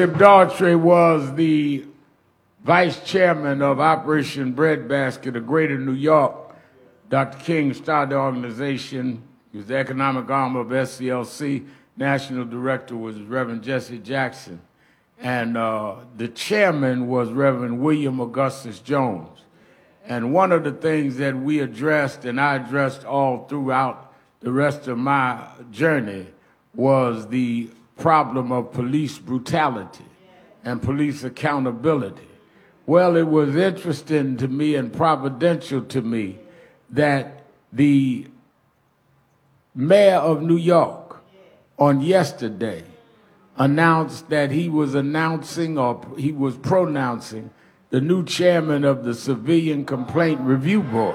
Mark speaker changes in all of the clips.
Speaker 1: Daughtry was the vice chairman of Operation Breadbasket of Greater New York. Dr. King started the organization. He was the economic arm of SCLC. National director was Reverend Jesse Jackson. And the chairman was Reverend William Augustus Jones. And one of the things that we addressed, and I addressed all throughout the rest of my journey, was the problem of police brutality and police accountability. Well, it was interesting to me and providential to me that the mayor of New York on yesterday announced that he was pronouncing the new chairman of the Civilian Complaint Review Board.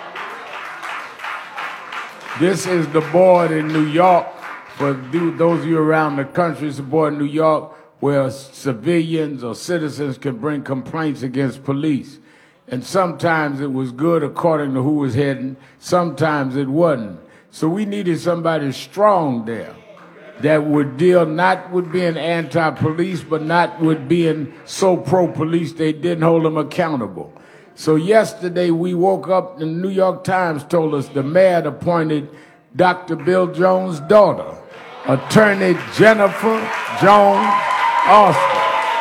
Speaker 1: This is the board in New York. For those of you around the country, it's a board in New York where civilians or citizens can bring complaints against police. And sometimes it was good according to who was heading, sometimes it wasn't. So we needed somebody strong there that would deal not with being anti-police, but not with being so pro-police they didn't hold them accountable. So yesterday we woke up and the New York Times told us the mayor had appointed Dr. Bill Jones' daughter, Attorney Jennifer Jones Austin.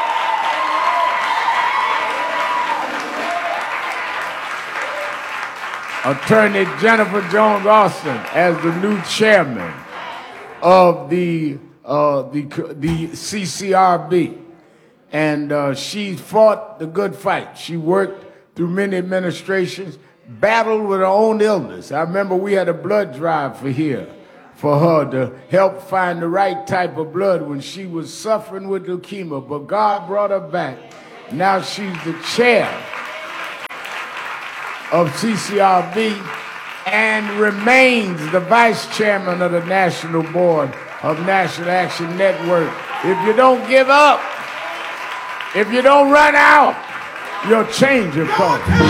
Speaker 1: Attorney Jennifer Jones Austin as the new chairman of the CCRB. And she fought the good fight. She worked through many administrations, battled with her own illness. I remember we had a blood drive for her to help find the right type of blood when she was suffering with leukemia, but God brought her back. Now she's the chair of CCRB and remains the vice chairman of the National Board of National Action Network. If you don't give up, if you don't run out, your change will come.